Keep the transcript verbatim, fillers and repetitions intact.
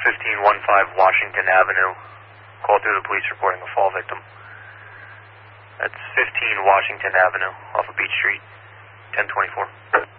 fifteen fifteen Washington Avenue. Call through the police reporting a fall victim. That's fifteen Washington Avenue off of Beach Street, ten twenty-four.